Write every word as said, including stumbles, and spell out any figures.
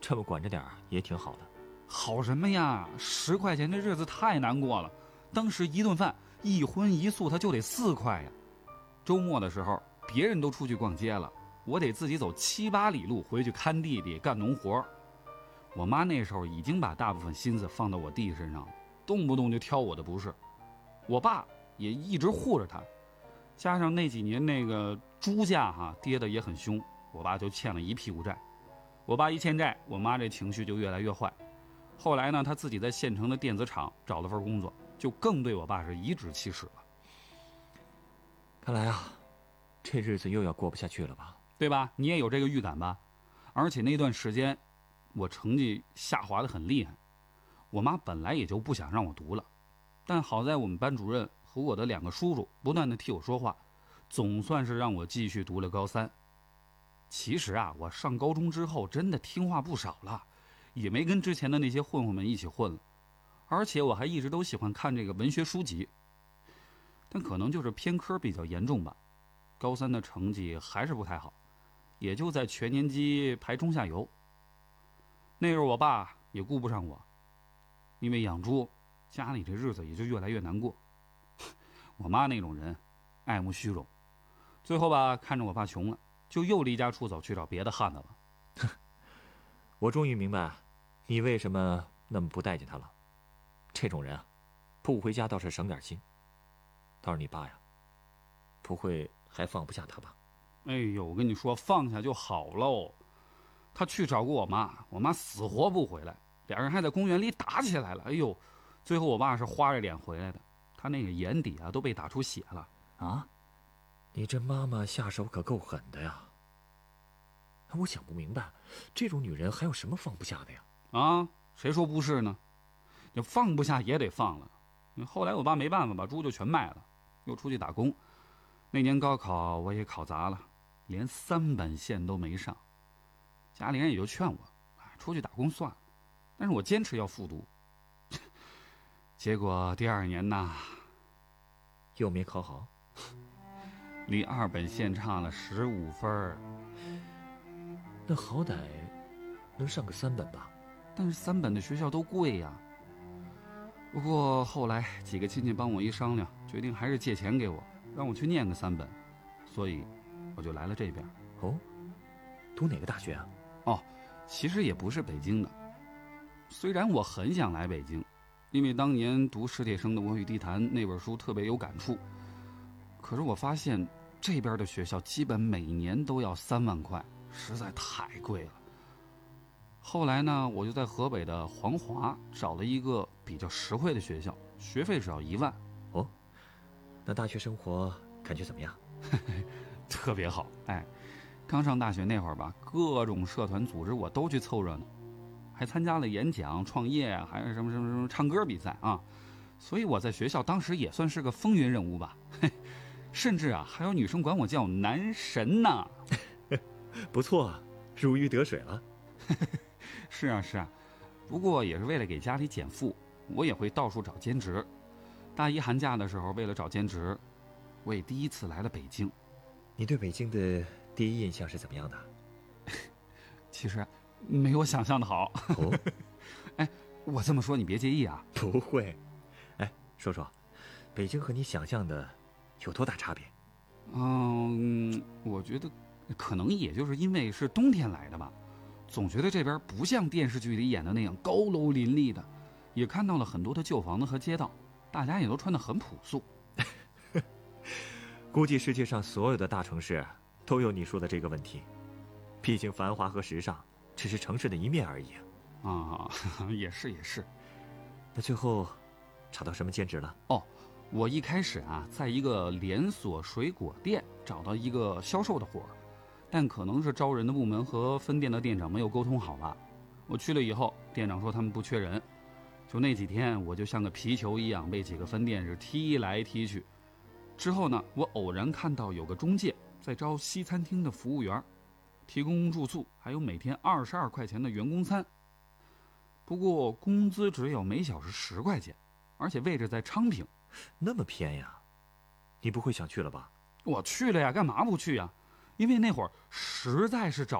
这么管着点也挺好的。 好什么呀？十块钱的日子太难过了。当时一顿饭一荤一素，他就得四块呀。周末的时候，别人都出去逛街了，我得自己走七八里路回去看弟弟干农活。我妈那时候已经把大部分心思放到我弟身上了，动不动就挑我的不是。我爸也一直护着他，加上那几年那个猪价哈跌得也很凶，我爸就欠了一屁股债。我爸一欠债，我妈这情绪就越来越坏。后来呢，他自己在县城的电子厂找了份工作，就更对我爸是颐指气使了。 看来啊，这日子又要过不下去了吧？ 对吧？你也有这个预感吧？而且那段时间我成绩下滑得很厉害，我妈本来也就不想让我读了，但好在我们班主任和我的两个叔叔不断地替我说话，总算是让我继续读了高三。其实啊，我上高中之后真的听话不少了，也没跟之前的那些混混们一起混了，而且我还一直都喜欢看这个文学书籍。但可能就是偏科比较严重吧，高三的成绩还是不太好，也就在全年级排中下游。那时候我爸也顾不上我，因为养猪，家里这日子也就越来越难过。我妈那种人爱慕虚荣，最后吧看着我爸穷了，就又离家出走去找别的汉子了。 我终于明白你为什么那么不待见他了。这种人啊，不回家倒是省点心。倒是你爸呀，不会还放不下他吧？ 哎呦，我跟你说，放下就好喽。他去找过我妈，我妈死活不回来，俩人还在公园里打起来了。哎呦，最后我爸是花着脸回来的，他那个眼底啊都被打出血了。 啊，你这妈妈下手可够狠的呀！我想不明白，这种女人还有什么放不下的呀？ 啊，谁说不是呢？就放不下也得放了。后来我爸没办法，把猪就全卖了，又出去打工。那年高考我也考砸了，连三本线都没上。家里人也就劝我，出去打工算了。但是我坚持要复读。结果第二年呐， 又没考好， 离二本线差了十五分。 那好歹能上个三本吧？ 但是三本的学校都贵呀。不过后来几个亲戚帮我一商量，决定还是借钱给我，让我去念个三本，所以我就来了这边。 哦，读哪个大学啊？ 哦，其实也不是北京的。虽然我很想来北京，因为当年读史铁生的《我与地坛》那本书特别有感触，可是我发现这边的学校基本每年都要三万块，实在太贵了。后来呢，我就在河北的黄华找了一个比较实惠的学校，学费只要一万。 哦，那大学生活感觉怎么样？ 特别好。哎，刚上大学那会儿吧，各种社团组织我都去凑热闹，还参加了演讲、创业，还有什么什么什么唱歌比赛啊。所以我在学校当时也算是个风云人物吧。嘿，甚至啊，还有女生管我叫男神呢。 不错啊，如鱼得水了。 是啊是啊，不过也是为了给家里减负，我也会到处找兼职。大一寒假的时候，为了找兼职，我也第一次来了北京。 你对北京的第一印象是怎么样的？ 其实没有想象的好。 哦， 哎，我这么说你别介意啊。 不会。哎，说说，北京和你想象的有多大差别？ 嗯，我觉得可能也就是因为是冬天来的吧，总觉得这边不像电视剧里演的那样高楼林立的，也看到了很多的旧房子和街道，大家也都穿得很朴素。 估计世界上所有的大城市都有你说的这个问题，毕竟繁华和时尚只是城市的一面而已啊。啊，也是也是。 那最后找到什么兼职了？ 哦，我一开始啊，在一个连锁水果店找到一个销售的活儿，但可能是招人的部门和分店的店长没有沟通好吧。我去了以后，店长说他们不缺人，就那几天我就像个皮球一样被几个分店是踢来踢去。之后呢，我偶然看到有个中介在招西餐厅的服务员，提供住宿，还有每天二十二块钱的员工餐。不过工资只有每小时十块钱，而且位置在昌平。 那么偏呀？你不会想去了吧？ 我去了呀，干嘛不去呀？因为那会儿实在是找